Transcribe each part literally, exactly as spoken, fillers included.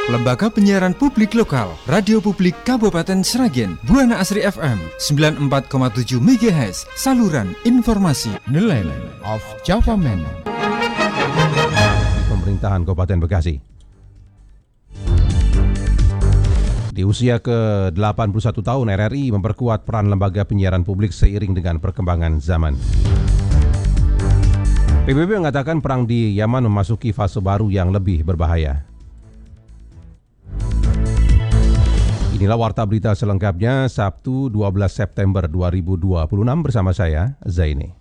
Lembaga Penyiaran Publik Lokal, Radio Publik Kabupaten Sragen, Buana Asri F M sembilan puluh empat koma tujuh megahertz, saluran informasi nelayan of Java Man. Pemerintahan Kabupaten Bekasi. Di usia ke delapan puluh satu tahun, R R I memperkuat peran lembaga penyiaran publik seiring dengan perkembangan zaman. P B B mengatakan perang di Yaman memasuki fase baru yang lebih berbahaya. Inilah warta berita selengkapnya Sabtu dua belas September dua ribu dua puluh enam bersama saya, Zaini.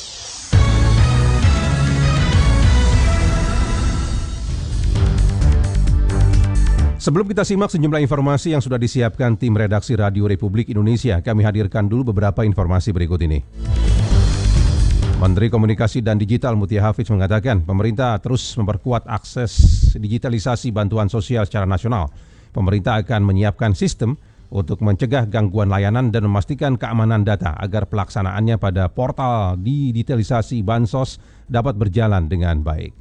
Sebelum kita simak sejumlah informasi yang sudah disiapkan tim redaksi Radio Republik Indonesia, kami hadirkan dulu beberapa informasi berikut ini. Menteri Komunikasi dan Digital Mutia Hafiz mengatakan pemerintah terus memperkuat akses digitalisasi bantuan sosial secara nasional. Pemerintah akan menyiapkan sistem untuk mencegah gangguan layanan dan memastikan keamanan data agar pelaksanaannya pada portal digitalisasi Bansos dapat berjalan dengan baik.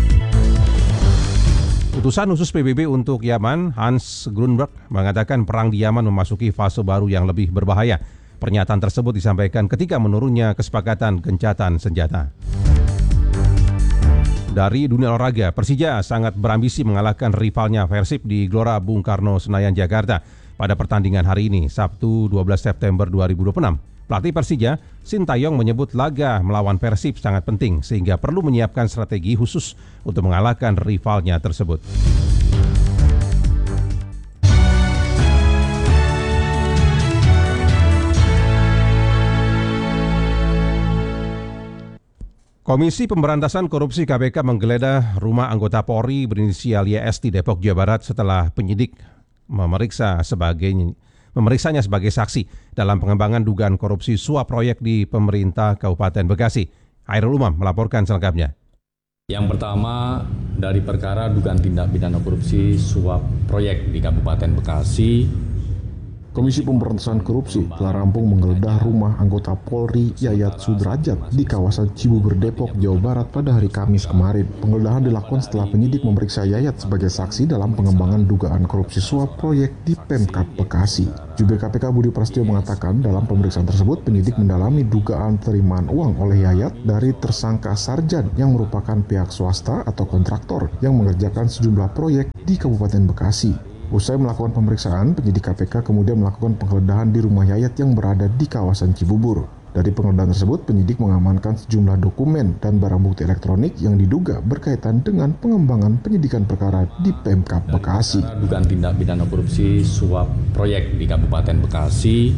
Utusan khusus P B B untuk Yaman, Hans Grunberg, mengatakan perang di Yaman memasuki fase baru yang lebih berbahaya. Pernyataan tersebut disampaikan ketika menurunnya kesepakatan gencatan senjata. Dari dunia olahraga, Persija sangat berambisi mengalahkan rivalnya Persib di Gelora Bung Karno, Senayan, Jakarta pada pertandingan hari ini, Sabtu dua belas September dua ribu dua puluh enam. Pelatih Persija, Sintayong, menyebut laga melawan Persib sangat penting sehingga perlu menyiapkan strategi khusus untuk mengalahkan rivalnya tersebut. Komisi Pemberantasan Korupsi K P K menggeledah rumah anggota Polri berinisial Y S di Depok, Jawa Barat setelah penyidik memeriksa sebagai memeriksanya sebagai saksi dalam pengembangan dugaan korupsi suap proyek di pemerintah Kabupaten Bekasi. Hairul Umam melaporkan selengkapnya. Yang pertama dari perkara dugaan tindak pidana korupsi suap proyek di Kabupaten Bekasi. Komisi Pemberantasan Korupsi telah rampung menggeledah rumah anggota Polri Yayat Sudrajat di kawasan Cibubur, Depok, Jawa Barat pada hari Kamis kemarin. Penggeledahan dilakukan setelah penyidik memeriksa Yayat sebagai saksi dalam pengembangan dugaan korupsi suap proyek di Pemkab Bekasi. Jubir K P K Budi Prasetyo mengatakan dalam pemeriksaan tersebut penyidik mendalami dugaan penerimaan uang oleh Yayat dari tersangka Sarjan yang merupakan pihak swasta atau kontraktor yang mengerjakan sejumlah proyek di Kabupaten Bekasi. Usai melakukan pemeriksaan, penyidik K P K kemudian melakukan penggeledahan di rumah Yayat yang berada di kawasan Cibubur. Dari penggeledahan tersebut, penyidik mengamankan sejumlah dokumen dan barang bukti elektronik yang diduga berkaitan dengan pengembangan penyidikan perkara di Pemkab Bekasi. Dugaan tindak pidana korupsi suap proyek di Kabupaten Bekasi,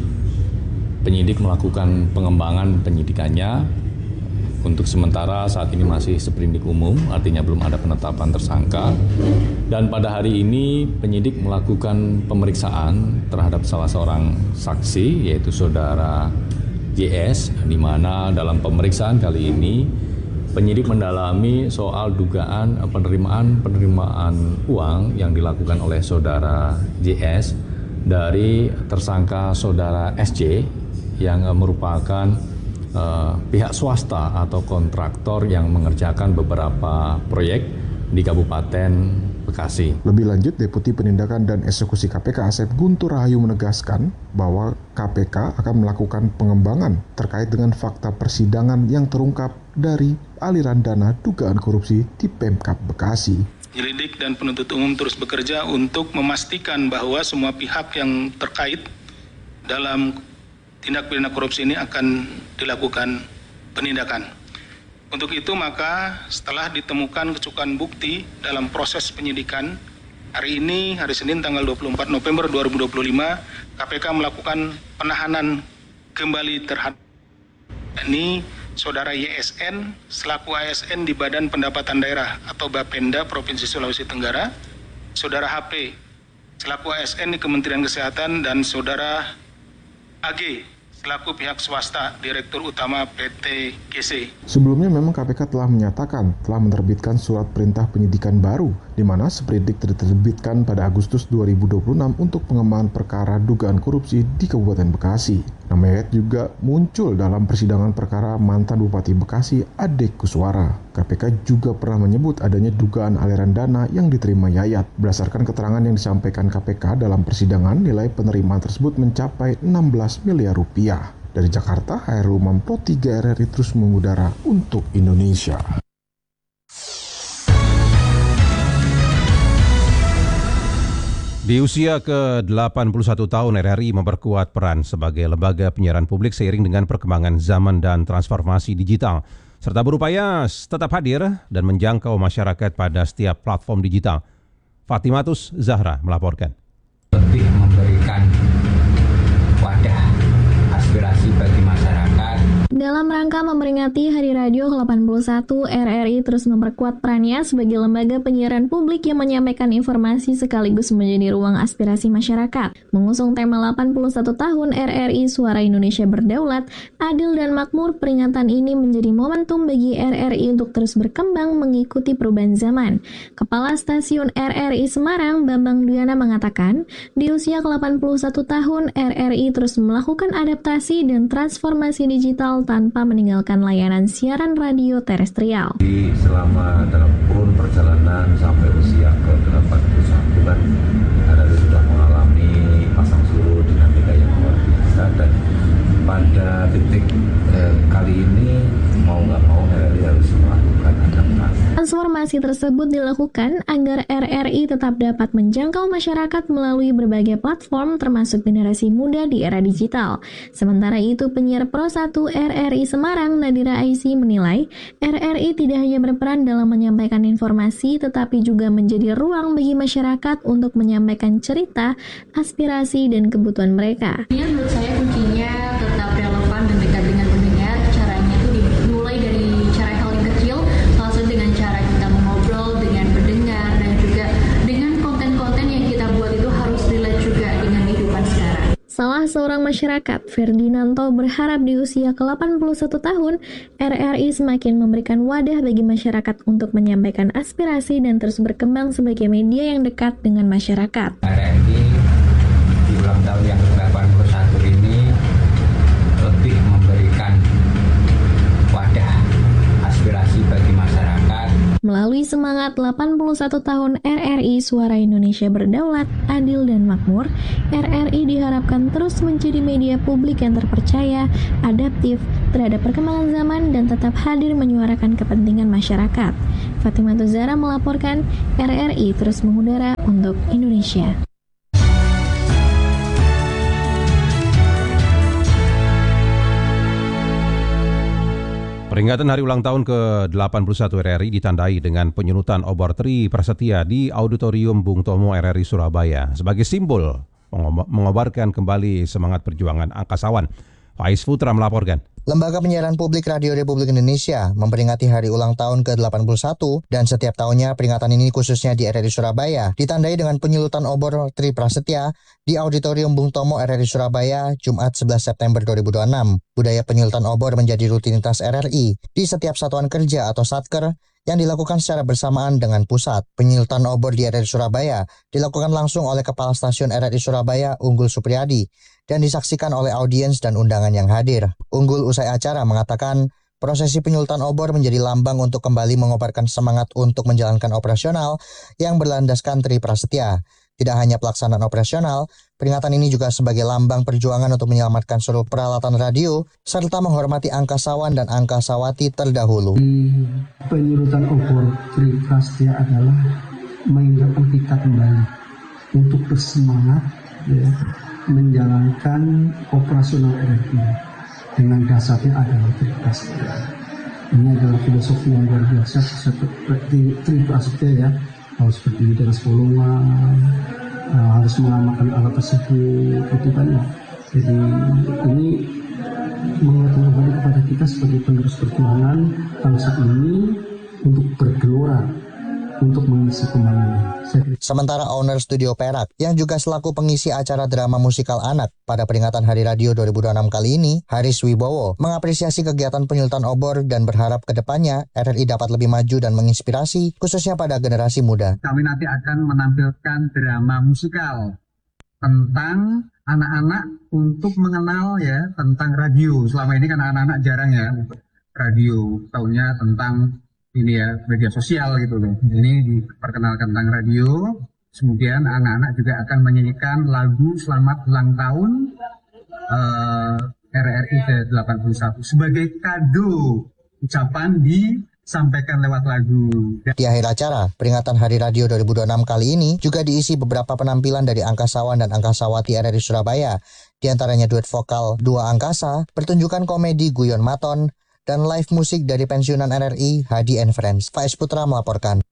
penyidik melakukan pengembangan penyidikannya. Untuk sementara saat ini masih seperindik umum, artinya belum ada penetapan tersangka. Dan pada hari ini penyidik melakukan pemeriksaan terhadap salah seorang saksi, yaitu saudara Y S, di mana dalam pemeriksaan kali ini penyidik mendalami soal dugaan penerimaan-penerimaan uang yang dilakukan oleh saudara Y S dari tersangka saudara S J yang merupakan Uh, pihak swasta atau kontraktor yang mengerjakan beberapa proyek di Kabupaten Bekasi. Lebih lanjut, Deputi Penindakan dan Eksekusi K P K Asep Guntur Rahayu menegaskan bahwa K P K akan melakukan pengembangan terkait dengan fakta persidangan yang terungkap dari aliran dana dugaan korupsi di Pemkab Bekasi. Penyelidik dan penuntut umum terus bekerja untuk memastikan bahwa semua pihak yang terkait dalam tindak pidana korupsi ini akan dilakukan penindakan. Untuk itu maka setelah ditemukan kecukupan bukti dalam proses penyidikan, hari ini, hari Senin tanggal dua puluh empat November dua ribu dua puluh lima, K P K melakukan penahanan kembali terhadap ini saudara Y S N selaku A S N di Badan Pendapatan Daerah atau Bapenda Provinsi Sulawesi Tenggara, saudara H P selaku A S N di Kementerian Kesehatan, dan saudara A G selaku pihak swasta Direktur Utama P T G C. Sebelumnya memang K P K telah menyatakan telah menerbitkan surat perintah penyidikan baru di mana seperindik diterbitkan pada Agustus dua ribu dua puluh enam untuk pengembangan perkara dugaan korupsi di Kabupaten Bekasi. Nama Yayat juga muncul dalam persidangan perkara mantan Bupati Bekasi Ade Kuswara. K P K juga pernah menyebut adanya dugaan aliran dana yang diterima Yayat. Berdasarkan keterangan yang disampaikan K P K dalam persidangan, nilai penerimaan tersebut mencapai enam belas miliar rupiah. Dari Jakarta, Hairul Umam, Pro tiga R R I terus mengudara untuk Indonesia. Di usia ke delapan puluh satu tahun, R R I memperkuat peran sebagai lembaga penyiaran publik seiring dengan perkembangan zaman dan transformasi digital, serta berupaya tetap hadir dan menjangkau masyarakat pada setiap platform digital. Fatimatus Zahra melaporkan. Lebih memberikan wadah aspirasi bagi masyarakat. Dalam rangka memperingati Hari Radio ke delapan puluh satu, R R I terus memperkuat perannya sebagai lembaga penyiaran publik yang menyampaikan informasi sekaligus menjadi ruang aspirasi masyarakat. Mengusung tema delapan puluh satu tahun R R I Suara Indonesia Berdaulat, Adil dan Makmur, peringatan ini menjadi momentum bagi R R I untuk terus berkembang mengikuti perubahan zaman. Kepala Stasiun R R I Semarang, Bambang Dwiana mengatakan, di usia ke delapan puluh satu tahun, R R I terus melakukan adaptasi dan transformasi digital tanpa meninggalkan layanan siaran radio terestrial. Jadi selama dalam kurun perjalanan sampai usia ke delapan puluh satu kan R R I sudah mengalami pasang surut dinamika yang luar biasa, dan pada titik eh, kali ini mau nggak mau R R I harus melakukan adaptasi. Transformasi tersebut dilakukan agar R R I tetap dapat menjangkau masyarakat melalui berbagai platform termasuk generasi muda di era digital. Sementara itu, penyiar Pro satu R R I Semarang, Nadira Aisy, menilai R R I tidak hanya berperan dalam menyampaikan informasi tetapi juga menjadi ruang bagi masyarakat untuk menyampaikan cerita, aspirasi, dan kebutuhan mereka. Ini menurut saya kuncinya tetap relevan dan dekat dengan pendengar. Caranya itu dimulai dari cara hal yang kecil, salah satu dengan cara kita mengobrol dengan pendengar, dan juga dengan konten-konten yang kita buat itu harus relate juga dengan kehidupan sekarang. Salah seorang masyarakat, Ferdinanto, berharap di usia ke delapan puluh satu tahun, R R I semakin memberikan wadah bagi masyarakat untuk menyampaikan aspirasi dan terus berkembang sebagai media yang dekat dengan masyarakat. R R I di ulang tahun yang ke delapan puluh satu ini lebih memberikan wadah aspirasi bagi masyarakat. Melalui semangat delapan puluh satu tahun R R I Suara Indonesia Berdaulat, Adil dan Makmur, R R I diharapkan terus menjadi media publik yang terpercaya, adaptif terhadap perkembangan zaman, dan tetap hadir menyuarakan kepentingan masyarakat. Fatimatus Zahra melaporkan, R R I terus mengudara untuk Indonesia. Peringatan hari ulang tahun ke delapan puluh satu R R I ditandai dengan penyunutan obor Tri Prasetya di Auditorium Bung Tomo R R I Surabaya sebagai simbol mengobarkan kembali semangat perjuangan angkasawan. Faiz Putra melaporkan. Lembaga Penyiaran Publik Radio Republik Indonesia memperingati hari ulang tahun ke delapan puluh satu, dan setiap tahunnya peringatan ini khususnya di R R I Surabaya ditandai dengan penyulutan obor Tri Prasetya di Auditorium Bung Tomo R R I Surabaya Jumat sebelas September dua ribu dua puluh enam. Budaya penyulutan obor menjadi rutinitas R R I di setiap satuan kerja atau satker yang dilakukan secara bersamaan dengan pusat. Penyulutan obor di R R I Surabaya dilakukan langsung oleh Kepala Stasiun R R I Surabaya, Unggul Supriyadi, dan disaksikan oleh audiens dan undangan yang hadir. Unggul usai acara mengatakan, prosesi penyulutan obor menjadi lambang untuk kembali mengobarkan semangat untuk menjalankan operasional yang berlandaskan Tri Prasetya. Tidak hanya pelaksanaan operasional, peringatan ini juga sebagai lambang perjuangan untuk menyelamatkan seluruh peralatan radio, serta menghormati angkasawan dan angkasawati terdahulu. Penyulutan obor Tri Prasetya adalah mengingatkan kita kembali untuk bersemangat ya, menjalankan operasional R R I dengan dasarnya adalah Tri Prasetya. Ini adalah filosofi yang luar biasa seperti Tri Prasetya ya, harus berdiri dengan sepolongan, harus mengamalkan alat tersebut, itu kan ya. Jadi ini mengingatkan kembali kepada kita sebagai penerus perjuangan bangsa ini untuk bergelora, untuk mengisi pembangunan. Sementara owner Studio Perak yang juga selaku pengisi acara drama musikal anak pada peringatan Hari Radio dua ribu dua puluh enam kali ini, Haris Wibowo, mengapresiasi kegiatan penyulutan obor dan berharap ke depannya R R I dapat lebih maju dan menginspirasi khususnya pada generasi muda. Kami nanti akan menampilkan drama musikal tentang anak-anak untuk mengenal ya tentang radio. Selama ini kan anak-anak jarang ya radio, taunya tentang ini ya media sosial gitu loh. Ini diperkenalkan tentang radio. Kemudian anak-anak juga akan menyanyikan lagu Selamat Ulang Tahun uh, R R I ke delapan puluh satu sebagai kado ucapan disampaikan lewat lagu. Di akhir acara, peringatan Hari Radio dua ribu dua puluh enam kali ini juga diisi beberapa penampilan dari angkasawan dan angkasawati R R I Surabaya, di antaranya duet vokal Dua Angkasa, pertunjukan komedi Guyon Maton, dan live musik dari pensiunan R R I Hadi and Friends. Faiz Putra melaporkan.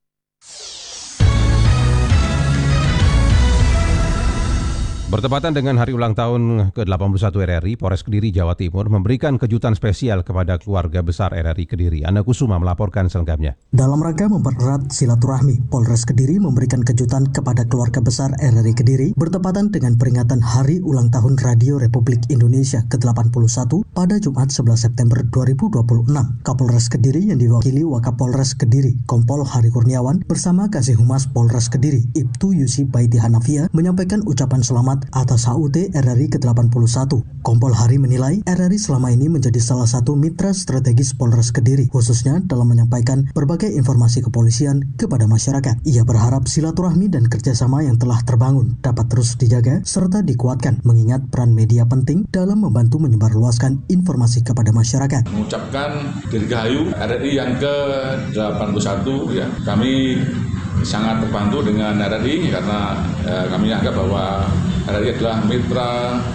Bertepatan dengan hari ulang tahun ke delapan puluh satu R R I, Polres Kediri, Jawa Timur memberikan kejutan spesial kepada keluarga besar R R I Kediri. Ana Kusuma melaporkan selengkapnya. Dalam rangka mempererat silaturahmi, Polres Kediri memberikan kejutan kepada keluarga besar R R I Kediri bertepatan dengan peringatan Hari Ulang Tahun Radio Republik Indonesia ke delapan puluh satu pada Jumat sebelas September dua ribu dua puluh enam. Kapolres Kediri yang diwakili Wakapolres Kediri, Kompol Hari Kurniawan, bersama Kasih Humas Polres Kediri, Ibtu Yusi Baiti Hanafia, menyampaikan ucapan selamat atas H U T R R I ke delapan puluh satu. Kompol Hari menilai R R I selama ini menjadi salah satu mitra strategis Polres Kediri, khususnya dalam menyampaikan berbagai informasi kepolisian kepada masyarakat. Ia berharap silaturahmi dan kerjasama yang telah terbangun dapat terus dijaga serta dikuatkan, mengingat peran media penting dalam membantu menyebarluaskan informasi kepada masyarakat. Mengucapkan dirgahayu R R I yang ke delapan puluh satu, ya, kami sangat terbantu dengan R R I karena eh, kami anggap bahwa R R I adalah mitra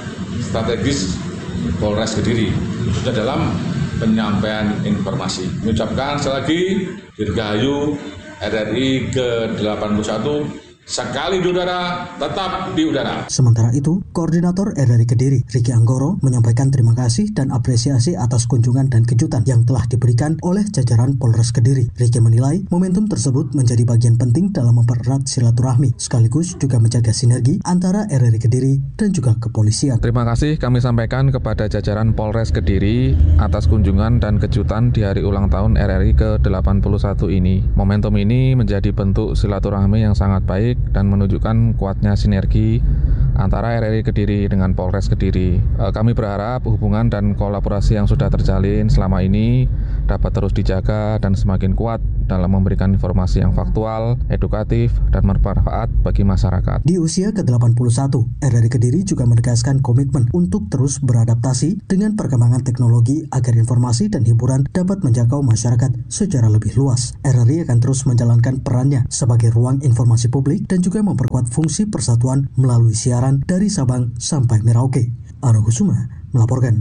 strategis Polres Kediri sudah dalam penyampaian informasi. Mengucapkan sekali lagi dirgahayu R R I ke delapan puluh satu, sekali di udara, tetap di udara. Sementara itu, Koordinator R R I Kediri, Riki Anggoro, menyampaikan terima kasih dan apresiasi atas kunjungan dan kejutan yang telah diberikan oleh jajaran Polres Kediri. Riki menilai momentum tersebut menjadi bagian penting dalam mempererat silaturahmi, sekaligus juga menjaga sinergi antara R R I Kediri dan juga kepolisian. Terima kasih kami sampaikan kepada jajaran Polres Kediri atas kunjungan dan kejutan di hari ulang tahun R R I ke delapan puluh satu ini. Momentum ini menjadi bentuk silaturahmi yang sangat baik dan menunjukkan kuatnya sinergi antara R R I Kediri dengan Polres Kediri. E, kami berharap hubungan dan kolaborasi yang sudah terjalin selama ini dapat terus dijaga dan semakin kuat dalam memberikan informasi yang faktual, edukatif, dan bermanfaat bagi masyarakat. Di usia ke delapan puluh satu, R R I Kediri juga menegaskan komitmen untuk terus beradaptasi dengan perkembangan teknologi agar informasi dan hiburan dapat menjangkau masyarakat secara lebih luas. R R I akan terus menjalankan perannya sebagai ruang informasi publik dan juga memperkuat fungsi persatuan melalui siaran dari Sabang sampai Merauke. Ana Kusuma melaporkan.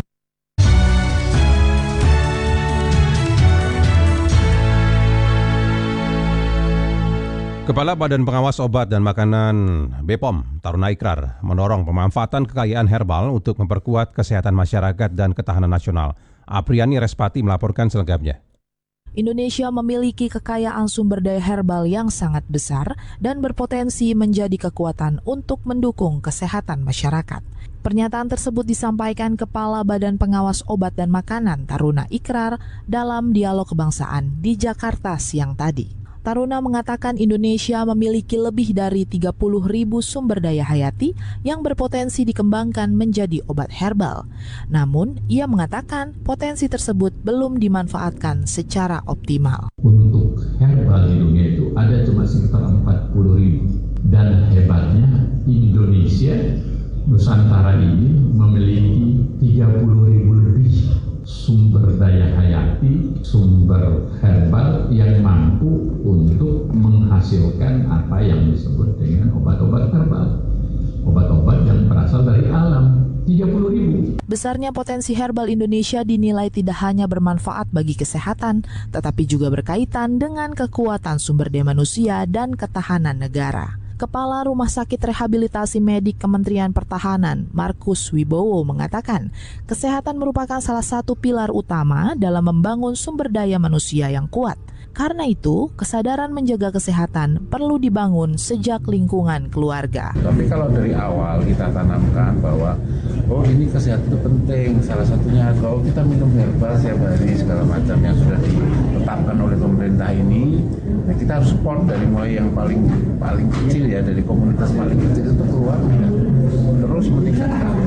Kepala Badan Pengawas Obat dan Makanan B P O M, Taruna Ikrar, mendorong pemanfaatan kekayaan herbal untuk memperkuat kesehatan masyarakat dan ketahanan nasional. Apriani Respati melaporkan selengkapnya. Indonesia memiliki kekayaan sumber daya herbal yang sangat besar dan berpotensi menjadi kekuatan untuk mendukung kesehatan masyarakat. Pernyataan tersebut disampaikan Kepala Badan Pengawas Obat dan Makanan Taruna Ikrar dalam dialog kebangsaan di Jakarta siang tadi. Taruna mengatakan Indonesia memiliki lebih dari tiga puluh ribu sumber daya hayati yang berpotensi dikembangkan menjadi obat herbal. Namun, ia mengatakan potensi tersebut belum dimanfaatkan secara optimal. Untuk herbal di dunia itu ada cuma sekitar empat puluh ribu. Dan hebatnya Indonesia, Nusantara ini memiliki tiga puluh ribu lebih sumber daya hayati, sumber herbal yang mampu untuk menghasilkan apa yang disebut dengan obat-obat herbal. Obat-obat yang berasal dari alam, tiga puluh ribu. Besarnya potensi herbal Indonesia dinilai tidak hanya bermanfaat bagi kesehatan, tetapi juga berkaitan dengan kekuatan sumber daya manusia dan ketahanan negara. Kepala Rumah Sakit Rehabilitasi Medik Kementerian Pertahanan, Markus Wibowo, mengatakan kesehatan merupakan salah satu pilar utama dalam membangun sumber daya manusia yang kuat. Karena itu, kesadaran menjaga kesehatan perlu dibangun sejak lingkungan keluarga. Tapi kalau dari awal kita tanamkan bahwa oh ini kesehatan itu penting, salah satunya kalau kita minum herbal setiap hari segala macam yang sudah ditetapkan oleh pemerintah ini, nah kita harus support dari mulai yang paling paling kecil ya, dari komunitas paling kecil itu keluar terus meningkatkan.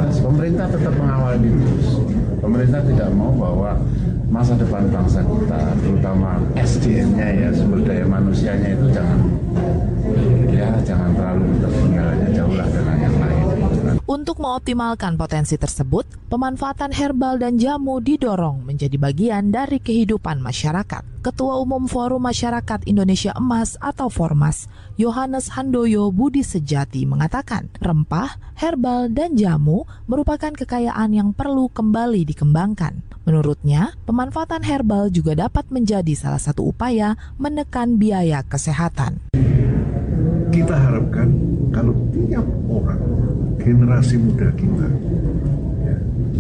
pemerintah tetap mengawal ini terus. Pemerintah tidak mau bahwa masa depan bangsa kita, terutama S D M-nya ya, sumber daya manusianya itu jangan ya jangan terlalu tertinggalnya jauh lah dengan yang lain. Untuk mengoptimalkan potensi tersebut, pemanfaatan herbal dan jamu didorong menjadi bagian dari kehidupan masyarakat. Ketua Umum Forum Masyarakat Indonesia Emas atau Formas, Yohanes Handoyo Budi Sejati mengatakan, rempah, herbal, dan jamu merupakan kekayaan yang perlu kembali dikembangkan. Menurutnya, pemanfaatan herbal juga dapat menjadi salah satu upaya menekan biaya kesehatan. Kita harapkan kalau tiap orang, generasi muda kita, ya,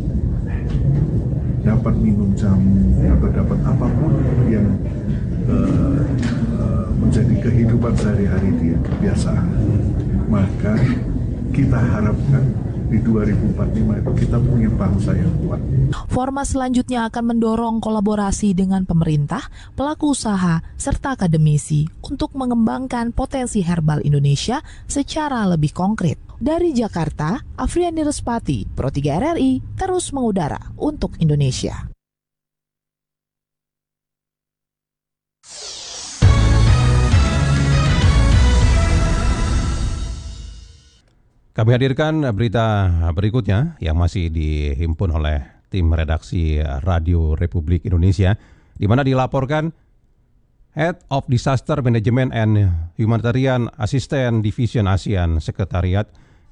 dapat minum jamu atau dapat apapun yang uh, uh, menjadi kehidupan sehari-hari dia, kebiasaan, maka kita harapkan di dua ribu empat puluh lima itu kita punya bangsa yang kuat. Formas selanjutnya akan mendorong kolaborasi dengan pemerintah, pelaku usaha, serta akademisi untuk mengembangkan potensi herbal Indonesia secara lebih konkret. Dari Jakarta, Afriani Respati, Pro tiga R R I, terus mengudara untuk Indonesia. Kami hadirkan berita berikutnya yang masih dihimpun oleh tim redaksi Radio Republik Indonesia, di mana dilaporkan Head of Disaster Management and Humanitarian Assistance Division ASEAN Sekretariat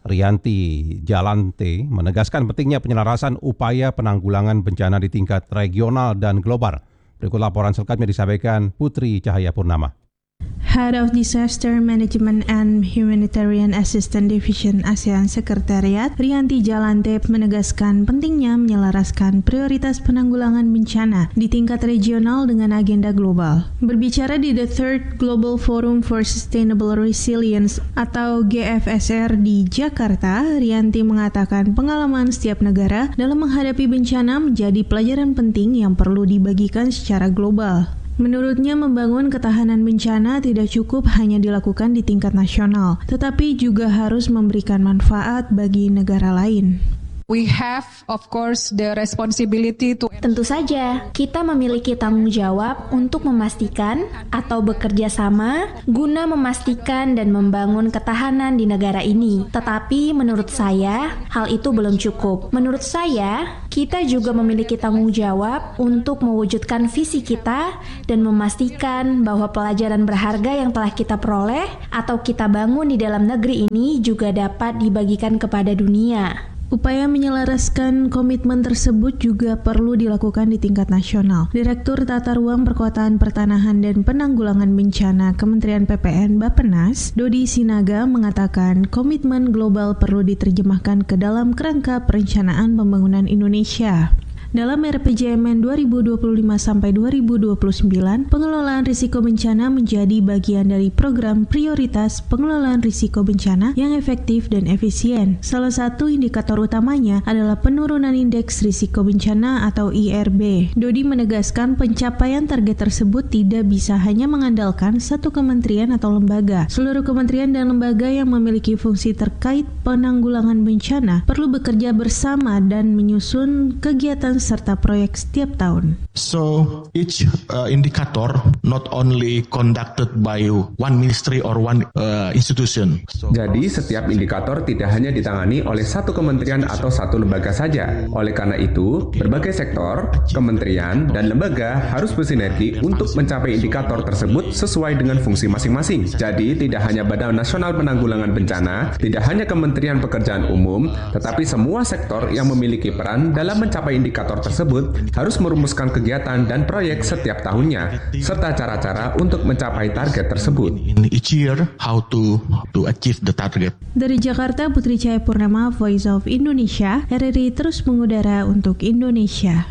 Rianti Jalante menegaskan pentingnya penyelarasan upaya penanggulangan bencana di tingkat regional dan global. Berikut laporan selengkapnya disampaikan Putri Cahaya Purnama. Head of Disaster Management and Humanitarian Assistance Division ASEAN Sekretariat Rianti Jalante menegaskan pentingnya menyelaraskan prioritas penanggulangan bencana di tingkat regional dengan agenda global. Berbicara di The Third Global Forum for Sustainable Resilience atau G F S R di Jakarta, Rianti mengatakan pengalaman setiap negara dalam menghadapi bencana menjadi pelajaran penting yang perlu dibagikan secara global. Menurutnya, membangun ketahanan bencana tidak cukup hanya dilakukan di tingkat nasional, tetapi juga harus memberikan manfaat bagi negara lain. We have, of course, the responsibility to... Tentu saja, kita memiliki tanggung jawab untuk memastikan atau bekerja sama guna memastikan dan membangun ketahanan di negara ini. Tetapi menurut saya, hal itu belum cukup. Menurut saya, kita juga memiliki tanggung jawab untuk mewujudkan visi kita dan memastikan bahwa pelajaran berharga yang telah kita peroleh atau kita bangun di dalam negeri ini juga dapat dibagikan kepada dunia. Upaya menyelaraskan komitmen tersebut juga perlu dilakukan di tingkat nasional. Direktur Tata Ruang Perkotaan Pertanahan dan Penanggulangan Bencana Kementerian P P N Bappenas, Dodi Sinaga mengatakan komitmen global perlu diterjemahkan ke dalam kerangka perencanaan pembangunan Indonesia. Dalam R P J M N dua ribu dua puluh lima sampai dua ribu dua puluh sembilan, pengelolaan risiko bencana menjadi bagian dari program prioritas pengelolaan risiko bencana yang efektif dan efisien. Salah satu indikator utamanya adalah penurunan indeks risiko bencana atau I R B. Dodi menegaskan pencapaian target tersebut tidak bisa hanya mengandalkan satu kementerian atau lembaga. Seluruh kementerian dan lembaga yang memiliki fungsi terkait penanggulangan bencana perlu bekerja bersama dan menyusun kegiatan serta proyek setiap tahun. So each uh, indicator not only conducted by one ministry or one uh, institution. So, Jadi setiap indikator tidak hanya ditangani oleh satu kementerian atau satu lembaga saja. Oleh karena itu, berbagai sektor, kementerian, dan lembaga harus bersinergi untuk mencapai indikator tersebut sesuai dengan fungsi masing-masing. Jadi tidak hanya Badan Nasional Penanggulangan Bencana, tidak hanya Kementerian Pekerjaan Umum, tetapi semua sektor yang memiliki peran dalam mencapai indikator tersebut harus merumuskan kegiatan dan proyek setiap tahunnya, serta cara-cara untuk mencapai target tersebut. In each year, how to to achieve the target. Dari Jakarta, Putri Cahaya Purnama, Voice of Indonesia, R R I terus mengudara untuk Indonesia.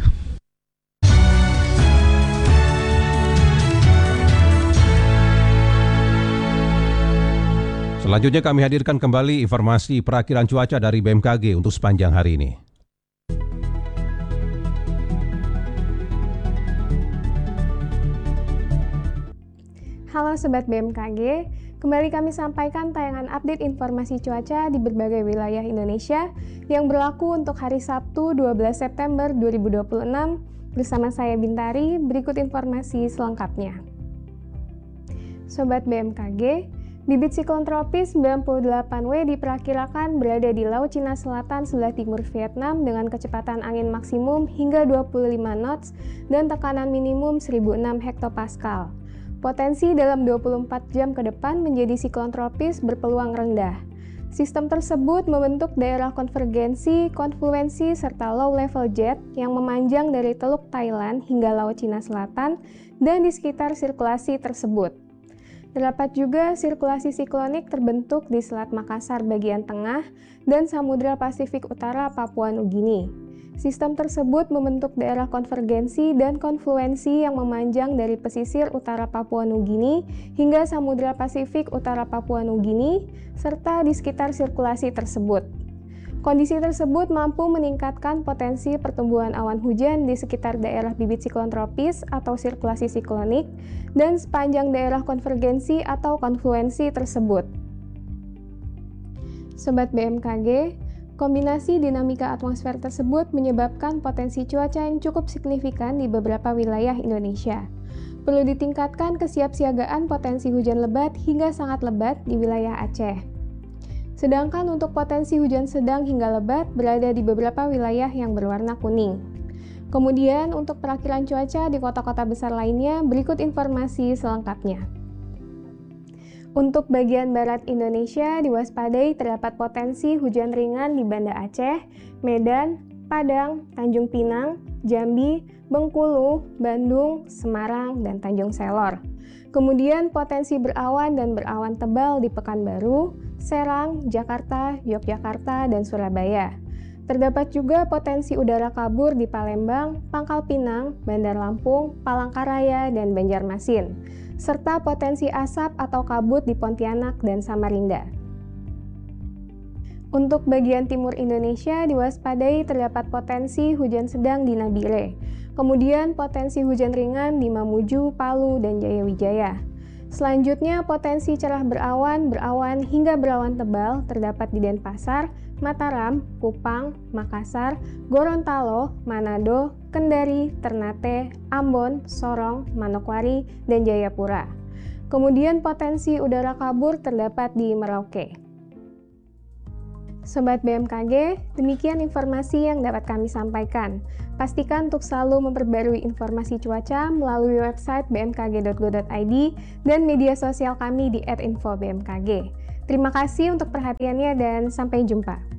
Selanjutnya kami hadirkan kembali informasi perakiraan cuaca dari B M K G untuk sepanjang hari ini. Halo Sobat B M K G, Kembali kami sampaikan tayangan update informasi cuaca di berbagai wilayah Indonesia yang berlaku untuk hari Sabtu dua belas September dua ribu dua puluh enam. Bersama saya Bintari, berikut informasi selengkapnya. Sobat B M K G, bibit siklon tropis sembilan puluh delapan W diperkirakan berada di Laut Cina Selatan sebelah timur Vietnam dengan kecepatan angin maksimum hingga dua puluh lima knots dan tekanan minimum seribu enam hektopascal. Potensi dalam dua puluh empat jam ke depan menjadi siklon tropis berpeluang rendah. Sistem tersebut membentuk daerah konvergensi, konfluensi, serta low level jet yang memanjang dari Teluk Thailand hingga Laut Cina Selatan dan di sekitar sirkulasi tersebut. Terdapat juga sirkulasi siklonik terbentuk di Selat Makassar bagian tengah dan Samudra Pasifik Utara Papua Nugini. Sistem tersebut membentuk daerah konvergensi dan konfluensi yang memanjang dari pesisir utara Papua Nugini hingga Samudra Pasifik Utara Papua Nugini, serta di sekitar sirkulasi tersebut. Kondisi tersebut mampu meningkatkan potensi pertumbuhan awan hujan di sekitar daerah bibit siklon tropis atau sirkulasi siklonik dan sepanjang daerah konvergensi atau konfluensi tersebut. Sobat B M K G, kombinasi dinamika atmosfer tersebut menyebabkan potensi cuaca yang cukup signifikan di beberapa wilayah Indonesia. Perlu ditingkatkan kesiapsiagaan potensi hujan lebat hingga sangat lebat di wilayah Aceh. Sedangkan untuk potensi hujan sedang hingga lebat berada di beberapa wilayah yang berwarna kuning. Kemudian untuk perakiraan cuaca di kota-kota besar lainnya, berikut informasi selengkapnya. Untuk bagian barat Indonesia, diwaspadai terdapat potensi hujan ringan di Banda Aceh, Medan, Padang, Tanjung Pinang, Jambi, Bengkulu, Bandung, Semarang, dan Tanjung Selor. Kemudian potensi berawan dan berawan tebal di Pekanbaru, Serang, Jakarta, Yogyakarta, dan Surabaya. Terdapat juga potensi udara kabur di Palembang, Pangkal Pinang, Bandar Lampung, Palangkaraya, dan Banjarmasin, serta potensi asap atau kabut di Pontianak dan Samarinda. Untuk bagian timur Indonesia, diwaspadai terdapat potensi hujan sedang di Nabire, kemudian potensi hujan ringan di Mamuju, Palu, dan Jayawijaya. Selanjutnya, potensi cerah berawan, berawan hingga berawan tebal terdapat di Denpasar, Mataram, Kupang, Makassar, Gorontalo, Manado, Kendari, Ternate, Ambon, Sorong, Manokwari, dan Jayapura. Kemudian potensi udara kabur terdapat di Merauke. Sobat B M K G, demikian informasi yang dapat kami sampaikan. Pastikan untuk selalu memperbarui informasi cuaca melalui website b m k g dot go dot i d dan media sosial kami di et info b m k g. Terima kasih untuk perhatiannya dan sampai jumpa.